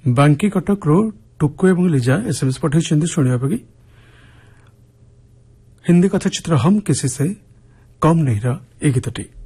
बांकी कटकरू टुक्कु एवं लिजा एसएमएस पठाई शुणा कि हिंदी कथाचित्र हम किसी से कम नहीं रहा गीतटी।